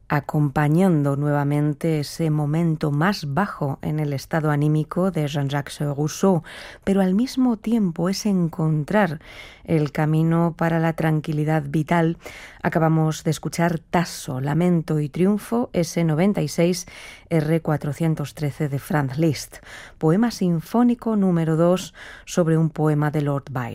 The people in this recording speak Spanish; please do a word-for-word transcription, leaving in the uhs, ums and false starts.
acompañando nuevamente ese momento más bajo en el estado anímico de Jean-Jacques Rousseau, pero al mismo tiempo es encontrar el camino para la tranquilidad vital. Acabamos de escuchar Tasso, Lamento y Triunfo, ese noventa y seis R cuatrocientos trece de Franz Liszt, poema sinfónico número dos sobre un poema de Lord Byron.